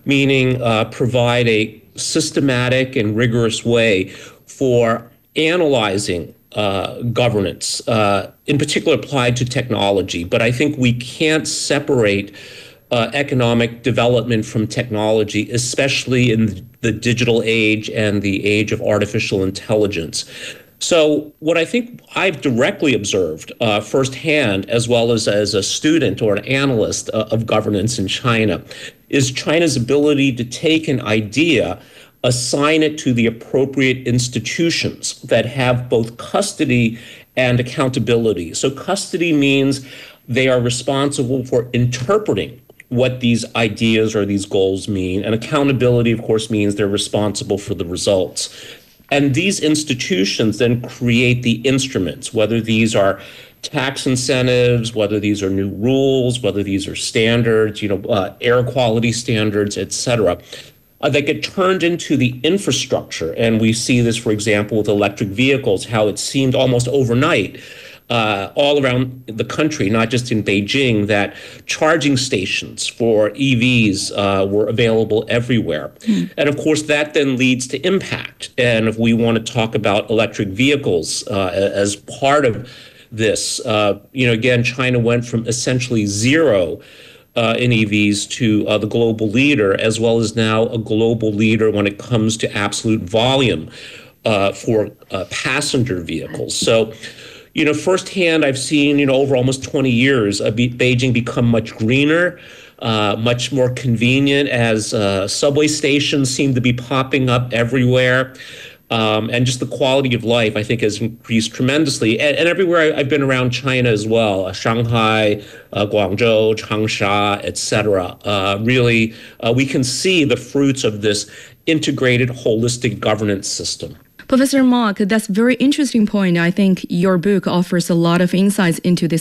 meaning provide a systematic and rigorous way for analyzing governance, in particular applied to technology. But I think we can't separate economic development from technology, especially in the digital age and the age of artificial intelligence. So what I think I've directly observed firsthand, as well as a student or an analyst of governance in China, is China's ability to take an idea, assign it to the appropriate institutions that have both custody and accountability. So custody means they are responsible for interpreting what these ideas or these goals mean. And accountability, of course, means they're responsible for the results. And these institutions then create the instruments, whether these are tax incentives, whether these are new rules, whether these are standards, air quality standards, et cetera. That get turned into the infrastructure. And we see this, for example, with electric vehicles, how it seemed almost overnight all around the country, not just in Beijing, that charging stations for EVs were available everywhere. And of course, that then leads to impact. And if we want to talk about electric vehicles as part of this, again, China went from essentially zero in EVs to the global leader, as well as now a global leader when it comes to absolute volume for passenger vehicles. So, firsthand, I've seen, over almost 20 years, Beijing become much greener, much more convenient as subway stations seem to be popping up everywhere. And just the quality of life, I think, has increased tremendously. And everywhere I've been around China as well, Shanghai, Guangzhou, Changsha, et cetera, really, we can see the fruits of this integrated, holistic governance system. Professor Mark, that's a very interesting point. I think your book offers a lot of insights into this